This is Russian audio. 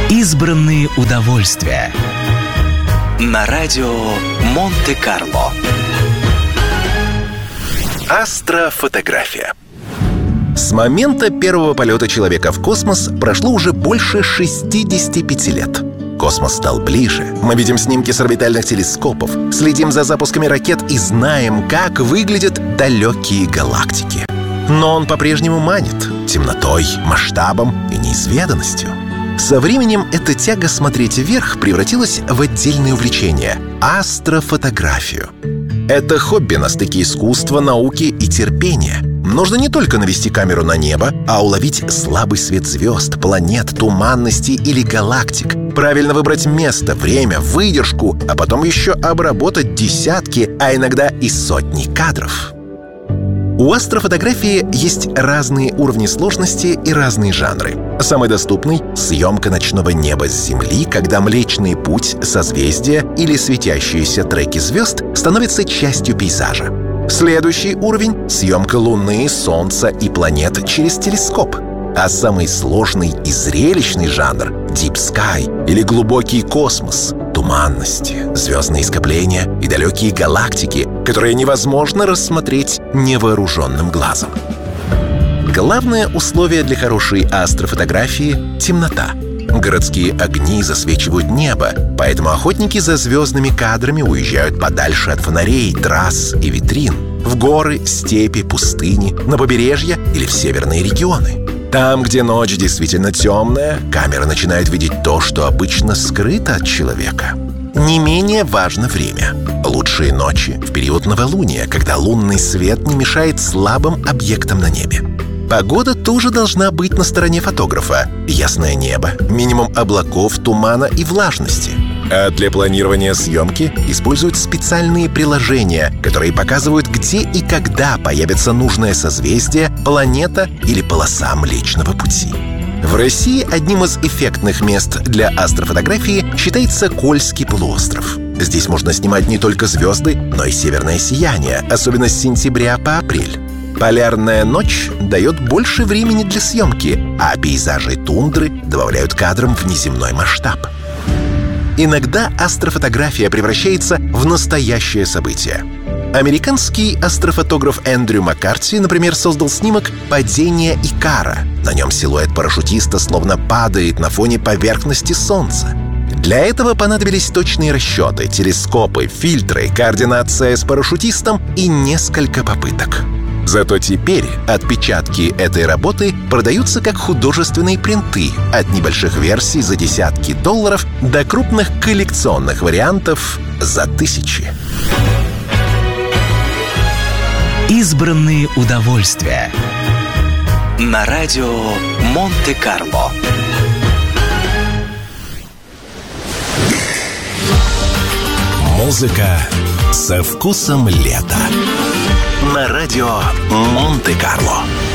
Избранные удовольствия. На радио Монте-Карло. Астрофотография. С момента первого полета человека в космос прошло уже больше 65 лет. Космос стал ближе. Мы видим снимки с орбитальных телескопов, следим за запусками ракет и знаем, как выглядят далекие галактики. Но он по-прежнему манит темнотой, масштабом и неизведанностью. Со временем эта тяга смотреть вверх превратилась в отдельное увлечение — астрофотографию. Это хобби на стыке искусства, науки и терпения. Нужно не только навести камеру на небо, а уловить слабый свет звезд, планет, туманности или галактик, правильно выбрать место, время, выдержку, а потом еще обработать десятки, а иногда и сотни кадров. У астрофотографии есть разные уровни сложности и разные жанры. Самый доступный — съемка ночного неба с Земли, когда Млечный Путь, созвездия или светящиеся треки звезд становятся частью пейзажа. Следующий уровень — съемка Луны, Солнца и планет через телескоп. А самый сложный и зрелищный жанр — Deep Sky или глубокий космос, туманности, звездные скопления и далекие галактики, которые невозможно рассмотреть невооруженным глазом. Главное условие для хорошей астрофотографии — темнота. Городские огни засвечивают небо, поэтому охотники за звездными кадрами уезжают подальше от фонарей, трасс и витрин, в горы, степи, пустыни, на побережье или в северные регионы. Там, где ночь действительно темная, камера начинает видеть то, что обычно скрыто от человека. Не менее важно время. Лучшие ночи в период новолуния, когда лунный свет не мешает слабым объектам на небе. Погода тоже должна быть на стороне фотографа. Ясное небо, минимум облаков, тумана и влажности. А для планирования съемки используют специальные приложения, которые показывают, где и когда появится нужное созвездие, планета или полоса Млечного Пути. В России одним из эффектных мест для астрофотографии считается Кольский полуостров. Здесь можно снимать не только звезды, но и северное сияние, особенно с сентября по апрель. Полярная ночь дает больше времени для съемки, а пейзажи тундры добавляют кадрам внеземной масштаб. Иногда астрофотография превращается в настоящее событие. Американский астрофотограф Эндрю Маккарти, например, создал снимок «Падение Икара». На нем силуэт парашютиста словно падает на фоне поверхности Солнца. Для этого понадобились точные расчеты, телескопы, фильтры, координация с парашютистом и несколько попыток. Зато теперь отпечатки этой работы продаются как художественные принты, от небольших версий за десятки долларов до крупных коллекционных вариантов за 1000. Избранные удовольствия. На радио Монте-Карло. Музыка со вкусом лета. На радио Монте-Карло.